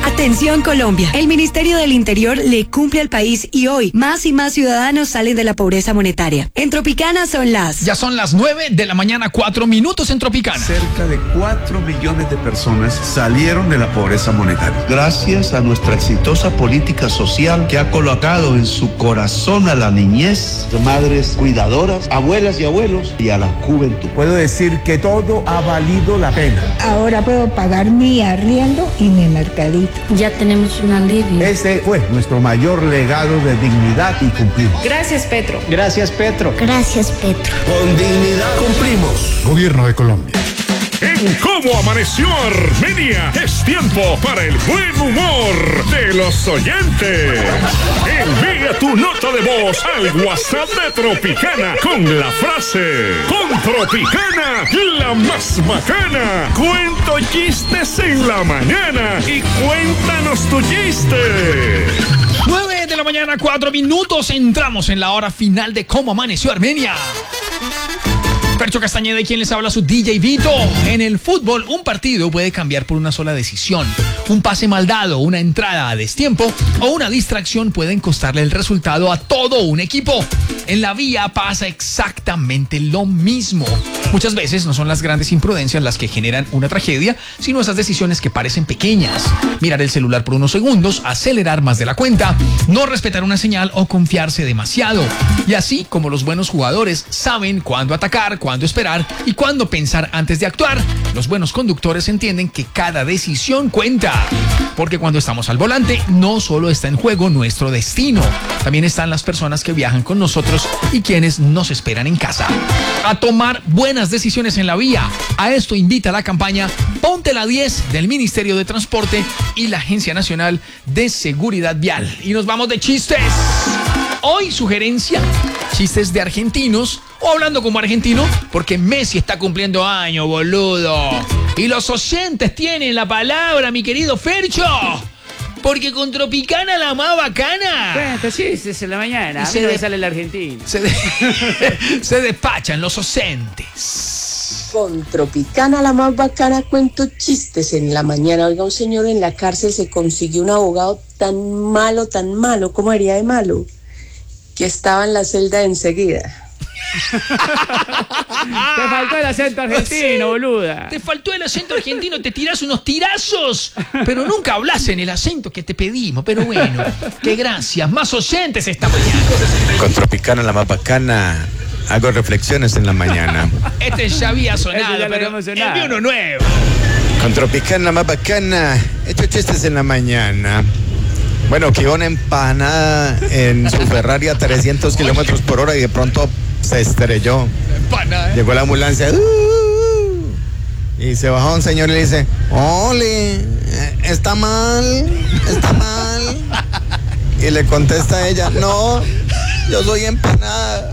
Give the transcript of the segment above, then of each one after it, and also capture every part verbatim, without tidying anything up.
Atención Colombia, el Ministerio del Interior le cumple al país y hoy más y más ciudadanos salen de la pobreza monetaria. En Tropicana son las... Ya son las nueve de la mañana, cuatro minutos en Tropicana. Cerca de cuatro millones de personas salieron de la pobreza monetaria. Gracias a nuestra exitosa política social que ha colocado en su corazón a la niñez, de madres cuidadoras, abuelas y abuelos y a la juventud. Puedo decir que todo ha valido la pena. Ahora puedo pagar mi arriendo y mi mercadito. Ya tenemos un alivio. Ese fue nuestro mayor legado de dignidad y cumplimos. Gracias, Petro. Gracias, Petro. Gracias, Petro. Con dignidad cumplimos. Gobierno de Colombia. En Cómo Amaneció Armenia es tiempo para el buen humor de los oyentes. Envía tu nota de voz al WhatsApp de Tropicana con la frase: con Tropicana, la más bacana. Cuento chistes en la mañana y cuéntanos tu chiste. nueve de la mañana, cuatro minutos. Entramos en la hora final de Cómo Amaneció Armenia. Percho Castañeda y quien les habla, su D J Vito. En el fútbol, un partido puede cambiar por una sola decisión. Un pase mal dado, una entrada a destiempo o una distracción pueden costarle el resultado a todo un equipo. En la vía pasa exactamente lo mismo. Muchas veces no son las grandes imprudencias las que generan una tragedia, sino esas decisiones que parecen pequeñas. Mirar el celular por unos segundos, acelerar más de la cuenta, no respetar una señal o confiarse demasiado. Y así como los buenos jugadores saben cuándo atacar, cuándo esperar y cuándo pensar antes de actuar, los buenos conductores entienden que cada decisión cuenta. Porque cuando estamos al volante, no solo está en juego nuestro destino, también están las personas que viajan con nosotros y quienes nos esperan en casa. A tomar buenas decisiones en la vía. A esto invita la campaña Ponte la diez del Ministerio de Transporte y la Agencia Nacional de Seguridad Vial. Y nos vamos de chistes. Hoy sugerencia, chistes de argentinos, o hablando como argentino, porque Messi está cumpliendo años, boludo. Y los oyentes tienen la palabra, mi querido Fercho. Porque con Tropicana, la más bacana. Bueno, chistes en la mañana. A mí no me sale el argentino. Se, de, se despachan los oyentes. Con Tropicana, la más bacana, cuento chistes en la mañana. Oiga, un señor en la cárcel se consiguió un abogado tan malo, tan malo, ¿cómo haría de malo? Que estaba en la celda enseguida. Te faltó el acento argentino, sí, boluda. Te faltó el acento argentino, te tirás unos tirazos, pero nunca hablas en el acento que te pedimos. Pero bueno, qué gracias. Más oyentes esta mañana. Con Tropicana, la más bacana, hago reflexiones en la mañana. Este ya había sonado, este ya pero envió uno nuevo. Con Tropicana, la más bacana, estos chistes en la mañana. Bueno, que iba una empanada en su Ferrari a trescientos kilómetros por hora y de pronto se estrelló. Empanada, ¿eh? Llegó la ambulancia uh, y se bajó un señor y le dice: Ole, está mal, está mal. Y le contesta a ella: no, yo soy empanada.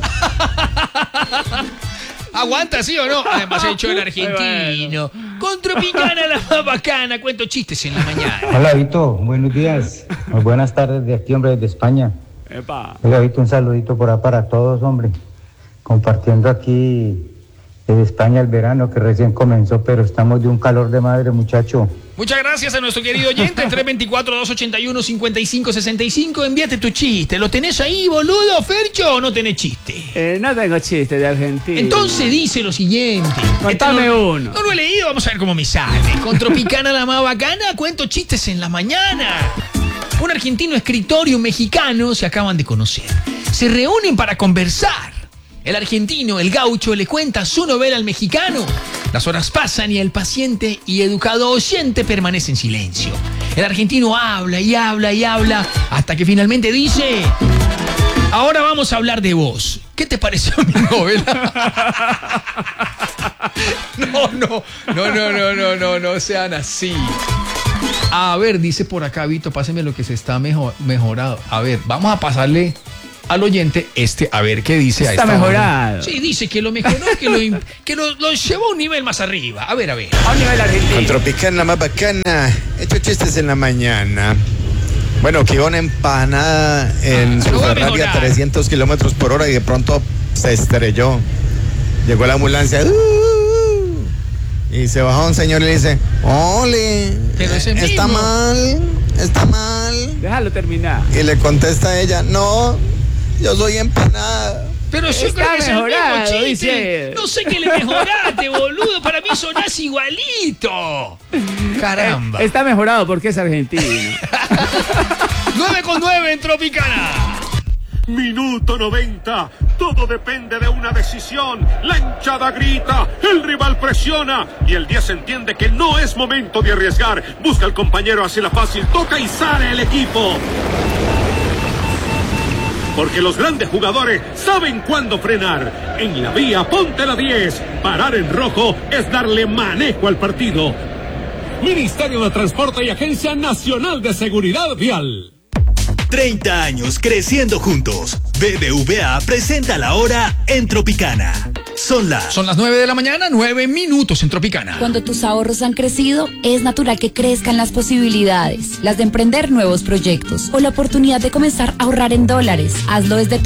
Aguanta, ¿sí o no? Además, he hecho el argentino. Con Tropicana, la más bacana, cuento chistes en la mañana. Hola, Vito, buenos días. Muy buenas tardes de aquí, hombre, desde España. Epa. Hola, Vito, un saludito por acá para todos, hombre. Compartiendo aquí desde España el verano que recién comenzó, pero estamos de un calor de madre, muchacho. Muchas gracias a nuestro querido oyente. tres dos cuatro, dos ocho uno, cinco cinco seis cinco. Envíate tu chiste. ¿Lo tenés ahí, boludo, Fercho, o no tenés chiste? Eh, no tengo chiste de Argentina. Entonces dice lo siguiente. Contame no, uno. No lo he leído, vamos a ver cómo me sale. Con Tropicana, la más bacana, cuento chistes en la mañana. Un argentino escritor y un mexicano se acaban de conocer. Se reúnen para conversar. El argentino, el gaucho, le cuenta su novela al mexicano. Las horas pasan y el paciente y educado oyente permanece en silencio. El argentino habla y habla y habla hasta que finalmente dice: ahora vamos a hablar de vos. ¿Qué te pareció mi novela? No, no, no, no, no, no, no, no sean así. A ver, dice por acá, Vito, páseme lo que se está mejor, mejorado. A ver, vamos a pasarle al oyente este, a ver qué dice. Está a esta mejorado. Hora. Sí, dice que lo mejoró, que, lo, que lo, lo llevó a un nivel más arriba. A ver, a ver. A un nivel argentino. Con Tropicana, la más bacana, estos chistes en la mañana. Bueno, que iba una empanada en ah, su Ferrari a trescientos kilómetros por hora y de pronto se estrelló. Llegó la ambulancia uh, Y se baja un señor y le dice, ole, Pero ese está mismo. mal, está mal. Déjalo terminar. Y le contesta ella, no, yo soy empanada. Pero yo Está creo que es el mismo mejorado, chiste. dice. No sé qué le mejoraste, boludo. Para mí sonás igualito. Caramba. Eh, Está mejorado porque es argentino. nueve con nueve en Tropicana. Minuto noventa. Todo depende de una decisión. La hinchada grita, el rival presiona y el diez entiende que no es momento de arriesgar. Busca al compañero hacia la fácil, toca y sale el equipo. Porque los grandes jugadores saben cuándo frenar. En la vía, ponte la diez. Parar en rojo es darle manejo al partido. Ministerio de Transporte y Agencia Nacional de Seguridad Vial. treinta años creciendo juntos. B B V A presenta la hora en Tropicana. Son las... Son las nueve de la mañana, nueve minutos en Tropicana. Cuando tus ahorros han crecido, es natural que crezcan las posibilidades, las de emprender nuevos proyectos o la oportunidad de comenzar a ahorrar en dólares. Hazlo desde tu